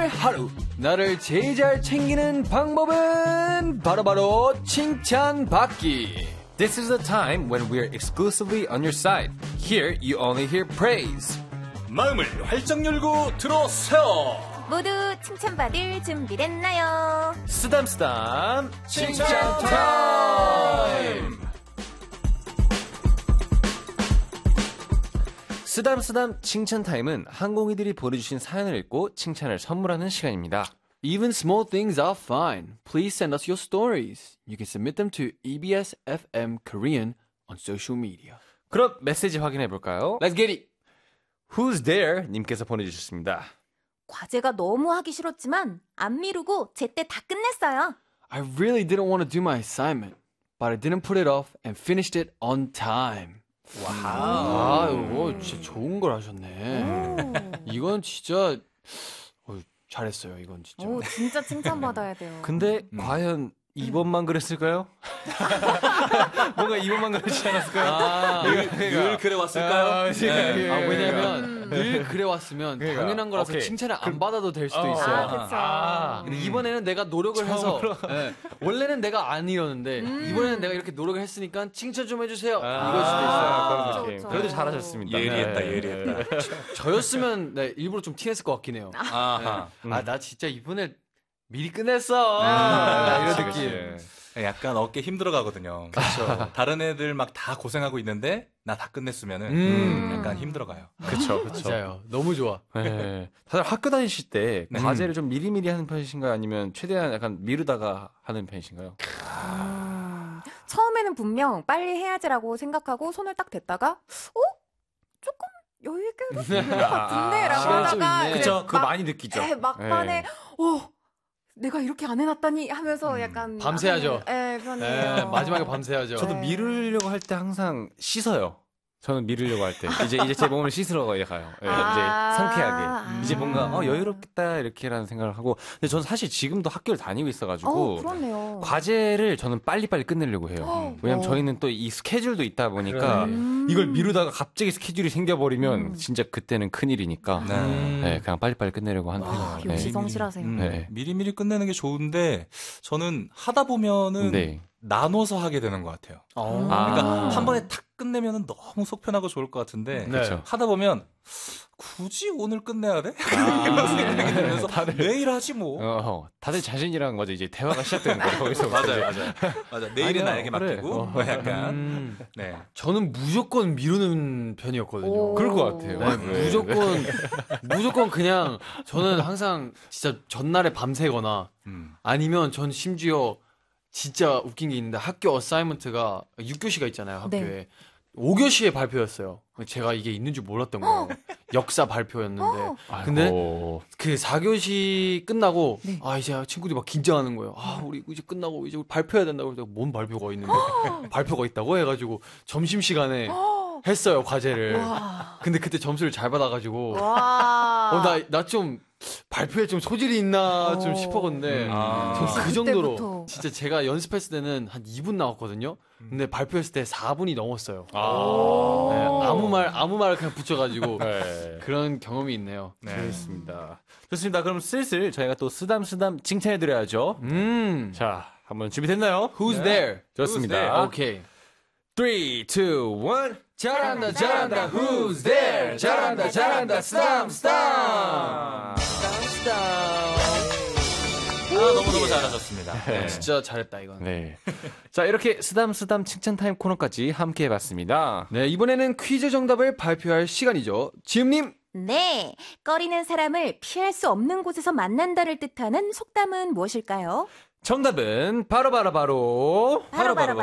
하루 나를 제일 잘 챙기는 방법은 바로바로 칭찬받기. This is the time when we're exclusively on your side. Here you only hear praise. 마음을 활짝 열고 들어세요. 모두 칭찬받을 준비됐나요? 쓰담쓰담 칭찬 타임. 쓰담쓰담 칭찬 타임은 항공이들이 보내주신 사연을 읽고 칭찬을 선물하는 시간입니다. Even small things are fine. Please send us your stories. You can submit them to EBS FM Korean on social media. 그럼 메시지 확인해 볼까요? Let's get it. Who's there? 님께서 보내주셨습니다. 과제가 너무 하기 싫었지만 안 미루고 제때 다 끝냈어요. I really didn't want to do my assignment, but I didn't put it off and finished it on time. 와, 이거 진짜 좋은 걸 하셨네. 이건 진짜 잘했어요. 이건 진짜. 오, 진짜 칭찬받아야 돼요. 근데 과연 2번만 그랬을까요? 뭔가 2번만 그랬지 않았을까요? 늘 그래왔을까요? 왜냐면 늘 그래왔으면 당연한 거라서 오케이. 칭찬을 안 받아도 될 수도 있어요. 그렇죠. 근데 이번에는 내가 노력을 해서 원래는 내가 안 이러는데 이번에는 내가 이렇게 노력을 했으니까 칭찬 좀 해주세요. 이럴 수도 있어요. 그런 그렇죠, 느낌. 그렇죠. 그래도 잘하셨습니다. 예리했다, 네. 예리했다. 저였으면 일부러 좀 티냈을 것 같긴 해요. 아하. 나 진짜 이번에 미리 끝냈어. 이런 그치, 느낌. 그치. 약간 어깨 힘들어 가거든요. 그렇죠. 다른 애들 막 다 고생하고 있는데 나 다 끝냈으면은 약간 힘들어 가요. 그쵸. 맞아요. 너무 좋아. 네. 다들 학교 다니실 때 네. 과제를 좀 미리미리 하는 편이신가요? 아니면 최대한 약간 미루다가 하는 편이신가요? 처음에는 분명 빨리 해야지라고 생각하고 손을 딱 댔다가 조금 여유 있게 해도 될것 같은데라고 시간이 좀 하다가 있네. 그쵸. 그거 막- 많이 느끼죠. 막판에 내가 이렇게 안 해놨다니 하면서 약간 밤새야죠. 편해요. 마지막에 밤새야죠. 저도 네. 미루려고 할 때 항상 씻어요. 저는 미루려고 할 때 이제 제 몸을 씻으러 가요. 예, 아. 이제 상쾌하게 이제 뭔가 여유롭겠다 이렇게라는 생각을 하고. 근데 저는 사실 지금도 학교를 다니고 있어가지고 그렇네요. 과제를 저는 빨리빨리 끝내려고 해요. 왜냐면 저희는 또 이 스케줄도 있다 보니까 이걸 미루다가 갑자기 스케줄이 생겨버리면 진짜 그때는 큰일이니까 네, 그냥 빨리빨리 끝내려고 하는 편이에요. 역시 성실하세요. 네. 미리미리 끝내는 게 좋은데 저는 하다 보면은 네. 나눠서 하게 되는 것 같아요. 그러니까 한 번에 탁 끝내면은 너무 속 편하고 좋을 것 같은데 그쵸. 하다 보면 굳이 오늘 끝내야 돼? 이런 생각이 들면서 내일 하지 뭐. 다들 자신이라는 거죠. 이제 대화가 시작되는 거예요. 거기서 맞아. 내일은 아니요, 나에게 그래. 맡기고 뭐 약간 네. 저는 무조건 미루는 편이었거든요. 오. 그럴 것 같아요. 네, 무조건 그냥 저는 항상 진짜 전날에 밤새거나 아니면 전 심지어 진짜 웃긴 게 있는데 학교 어사이먼트가 6교시가 있잖아요, 학교에. 네. 5교시에 발표였어요. 제가 이게 있는 줄 몰랐던 거예요. 역사 발표였는데. 근데 그 4교시 끝나고 이제 친구들이 막 긴장하는 거예요. 우리 이제 끝나고 이제 발표해야 된다고. 그래서 뭔 발표가 있는데 발표가 있다고 해가지고 점심시간에 했어요, 과제를. 근데 그때 점수를 잘 받아가지고 와. 나 좀 발표에 좀 소질이 있나 좀 싶었는데 전 그 정도로 그때부터. 진짜 제가 연습했을 때는 한 2분 나왔거든요. 근데 발표했을 때 4분이 넘었어요. 네, 아무 말 그냥 붙여가지고 그런 경험이 있네요. 네. 그렇습니다. 좋습니다. 그럼 슬슬 저희가 또 쓰담쓰담 칭찬해드려야죠. 자, 한번 준비됐나요? Who's there? 좋습니다. 오케이. 3, 2, 1. 잘한다 잘한다 Who's there? 잘한다 쓰담쓰담. 너무너무 잘하셨습니다. 네. 진짜 잘했다 이건. 네. 자, 이렇게 쓰담쓰담 칭찬 타임 코너까지 함께 해봤습니다. 네, 이번에는 퀴즈 정답을 발표할 시간이죠. 지음님. 네. 꺼리는 사람을 피할 수 없는 곳에서 만난다를 뜻하는 속담은 무엇일까요? 정답은 바로